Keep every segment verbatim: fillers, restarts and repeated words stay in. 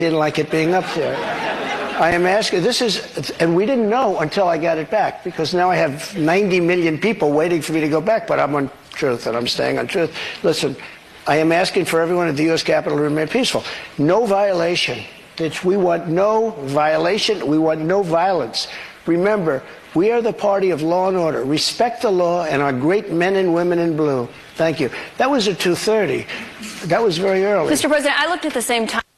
didn't like it being up there. I am asking, this is, and we didn't know until I got it back, because now I have ninety million people waiting for me to go back, but I'm on truth and I'm staying on truth. Listen, I am asking for everyone at the U S Capitol to remain peaceful. No violation. It's, we want no violation. We want no violence. Remember, we are the party of law and order. Respect the law and our great men and women in blue. Thank you. That was at two thirty. That was very early. Mister President, I looked at the same time.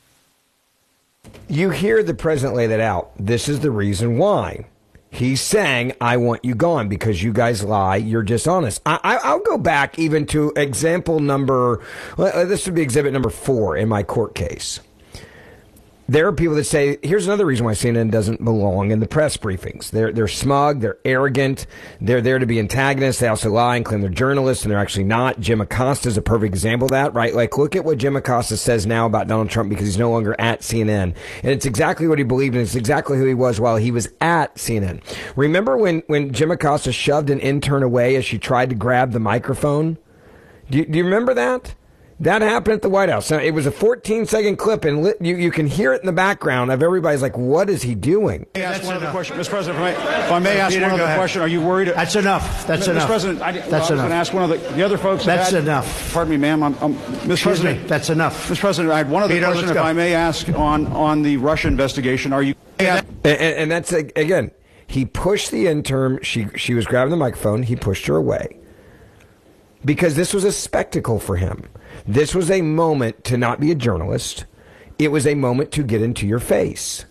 You hear the president lay that out. This is the reason why. He's saying, I want you gone because you guys lie. You're dishonest. I, I, I'll go back even to example number, well, this would be exhibit number four in my court case. There are people that say, here's another reason why C N N doesn't belong in the press briefings. They're they're smug, they're arrogant, they're there to be antagonists, they also lie and claim they're journalists, and they're actually not. Jim Acosta is a perfect example of that, right? Like, look at what Jim Acosta says now about Donald Trump because he's no longer at C N N. And it's exactly what he believed, and it's exactly who he was while he was at C N N. Remember when, when Jim Acosta shoved an intern away as she tried to grab the microphone? Do you, do you remember that? That happened at the White House. Now, it was a fourteen second clip, and li- you, you can hear it in the background of everybody's like, what is he doing? May I ask one other question? Mister President, if I may, if I may ask Peter, one other question, are you worried? That's enough. That's Mister enough. President, I, that's well, I was enough. going to ask one of the, the other folks. That's had, enough. Pardon me, ma'am. I'm, I'm, Mister Excuse President, me. That's enough. Mister President, I had one other Peter, question, if I may ask, on, on the Russia investigation. Are you... And, and, and that's, again, he pushed the intern. She, she was grabbing the microphone. He pushed her away. Because this was a spectacle for him. This was a moment to not be a journalist. It was a moment to get into your face.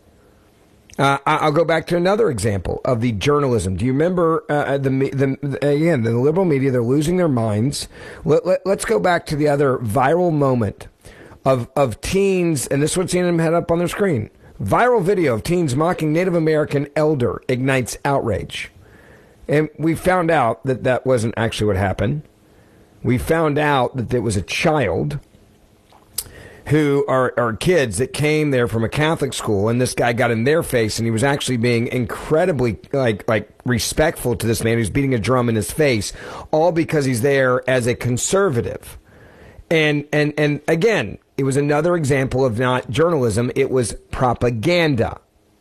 Uh, I'll go back to another example of the journalism. Do you remember uh, the, the again the liberal media? They're losing their minds. Let, let, let's go back to the other viral moment of of teens, and this is what's seeing them head up on their screen. Viral video of teens mocking Native American elder ignites outrage, and we found out that that wasn't actually what happened. We found out that there was a child who are, are kids that came there from a Catholic school, and this guy got in their face, and he was actually being incredibly like like respectful to this man who's beating a drum in his face, all because he's there as a conservative. And and and again, it was another example of not journalism, it was propaganda.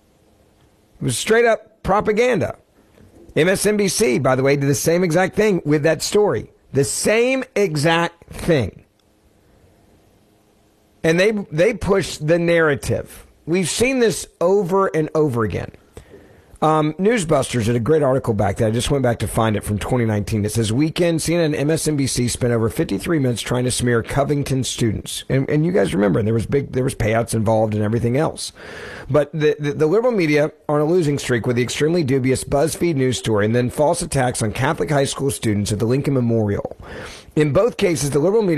It was straight up propaganda. M S N B C, by the way, did the same exact thing with that story. The same exact thing. And they they push the narrative. We've seen this over and over again. Um, Newsbusters did a great article back there. I just went back to find it from twenty nineteen. It says, weekend, C N N and M S N B C spent over fifty-three minutes trying to smear Covington students. And, and you guys remember, there was big, there was payouts involved and everything else. But the, the, the liberal media are on a losing streak with the extremely dubious BuzzFeed news story and then false attacks on Catholic high school students at the Lincoln Memorial. In both cases, the liberal media